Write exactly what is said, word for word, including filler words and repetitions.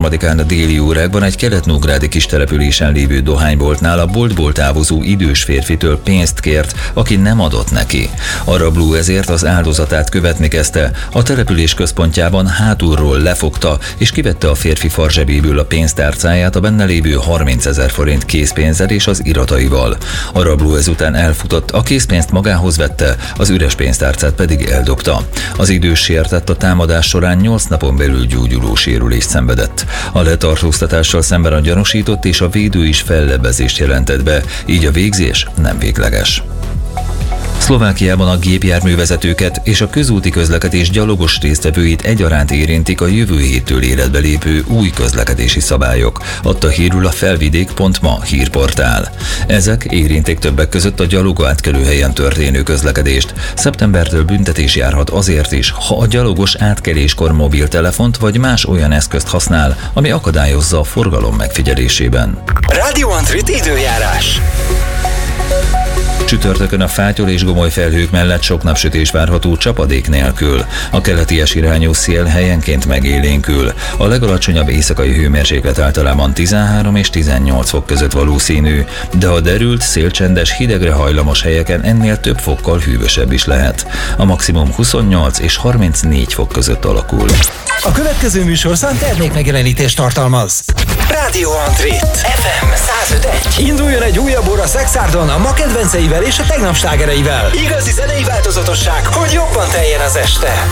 harmadikán a déli órákban egy kelet-nógrádi kistelepülésen lévő dohányboltnál a boltból távozó idős férfitől pénzt kért, aki nem adott neki. A rabló ezért az áldozatát követni kezdte, a település központjában hátulról lefogta és kivette a férfi farzsebéből a pénztárcáját a benne lévő harmincezer forint készpénzzel és az irataival. A rabló ezután elfutott, a készpénzt magához vette, az üres pénztárcát pedig eldobta. Az idős sértett a támadás során nyolc napon belül gyógyuló sérülést szenvedett. A letartóztatással szemben a gyanúsított és a védő is fellebbezést jelentett be, így a végzés nem végleges. Szlovákiában a gépjárművezetőket és a közúti közlekedés gyalogos résztvevőit egyaránt érintik a jövő héttől életbe lépő új közlekedési szabályok, adta hírül a felvidék pont ma hírportál. Ezek érintik többek között a gyalogó átkelőhelyen történő közlekedést. Szeptembertől büntetés járhat azért is, ha a gyalogos átkeléskor mobiltelefont vagy más olyan eszközt használ, ami akadályozza a forgalom megfigyelésében. Radio Antrit időjárás. Csütörtökön a fátyol és gomoly felhők mellett sok napsütés várható csapadék nélkül. A keleties irányú szél helyenként megélénkül. A legalacsonyabb éjszakai hőmérséklet általában tizenhárom és tizennyolc fok között valószínű, de a derült, szélcsendes, hidegre hajlamos helyeken ennél több fokkal hűvösebb is lehet. A maximum huszonnyolc és harmincnégy fok között alakul. A következő műsorszám termékmegjelenítést tartalmaz. Radio Antrit ef em száz öt egy. Induljon egy újabb óra Szexárdon a ma kedvenceivel és a tegnap slágereivel. Igazi zenei változatosság, hogy jobban teljen az este.